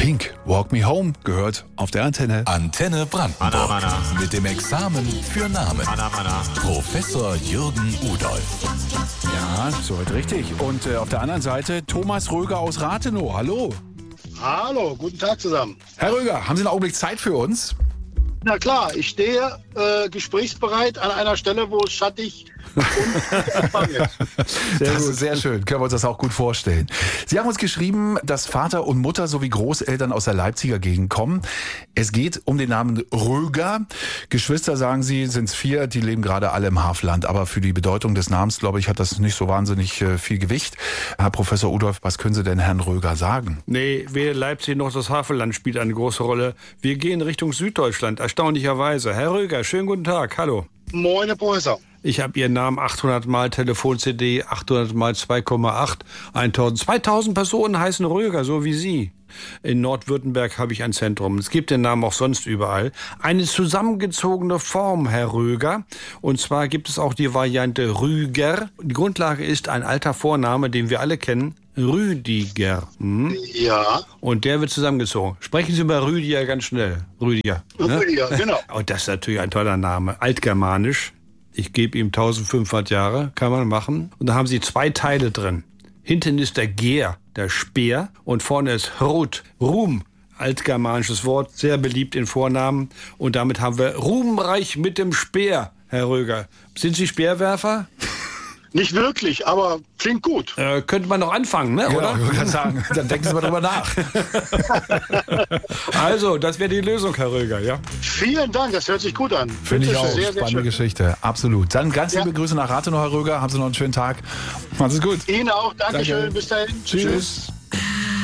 Pink, Walk Me Home, gehört auf der Antenne. Antenne Brandenburg. Mit dem Examen für Namen. Professor Jürgen Udolph. Ja, soweit richtig. Und auf der anderen Seite Thomas Röger aus Rathenow. Hallo. Hallo, guten Tag zusammen. Herr Röger, haben Sie einen Augenblick Zeit für uns? Na klar, ich stehe gesprächsbereit an einer Stelle, wo es schattig und ist. Das ist sehr schön, können wir uns das auch gut vorstellen. Sie haben uns geschrieben, dass Vater und Mutter sowie Großeltern aus der Leipziger Gegend kommen. Es geht um den Namen Röger. Geschwister, sagen Sie, sind es 4, die leben gerade alle im Havelland. Aber für die Bedeutung des Namens, glaube ich, hat das nicht so wahnsinnig viel Gewicht. Herr Professor Udolph, was können Sie denn Herrn Röger sagen? Nee, weder Leipzig noch das Havelland spielt eine große Rolle. Wir gehen Richtung Süddeutschland, erstaunlicherweise. Herr Röger, schönen guten Tag, hallo. Moin, Herr Professor. Ich habe Ihren Namen 800 Mal, Telefon-CD 800 Mal 2,8, 1000. 2000 Personen heißen Röger, so wie Sie. In Nordwürttemberg habe ich ein Zentrum. Es gibt den Namen auch sonst überall. Eine zusammengezogene Form, Herr Röger. Und zwar gibt es auch die Variante Rüger. Die Grundlage ist ein alter Vorname, den wir alle kennen. Rüdiger. Ja. Und der wird zusammengezogen. Sprechen Sie über Rüdiger ganz schnell. Rüdiger. Ne? Rüdiger, genau. Und das ist natürlich ein toller Name. Altgermanisch. Ich gebe ihm 1500 Jahre. Kann man machen. Und da haben Sie 2 Teile drin. Hinten ist der Ger, der Speer. Und vorne ist Rut, Ruhm. Altgermanisches Wort, sehr beliebt in Vornamen. Und damit haben wir Ruhmreich mit dem Speer, Herr Röger. Sind Sie Speerwerfer? Nicht wirklich, aber klingt gut. Könnte man noch anfangen, ne? Oder? Ich würde sagen, dann denken Sie mal drüber nach. Also, das wäre die Lösung, Herr Röger, ja? Vielen Dank, das hört sich gut an. Finde ich Bitte auch. schön. Sehr, sehr Spannende schön. Geschichte. Absolut. Dann ganz liebe Grüße nach Rathenow, Herr Röger. Haben Sie noch einen schönen Tag. Machen Sie es gut. Ihnen auch. Dankeschön. Danke. Bis dahin. Tschüss.